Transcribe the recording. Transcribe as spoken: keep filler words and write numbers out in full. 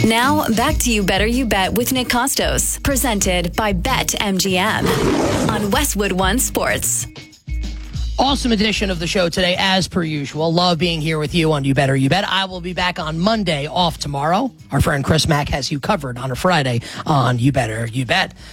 Now, back to You Better You Bet with Nick Costos, presented by BetMGM on Westwood One Sports. Awesome edition of the show today, as per usual. Love being here with you on You Better You Bet. I will be back on Monday, off tomorrow. Our friend Chris Mack has you covered on a Friday on You Better You Bet.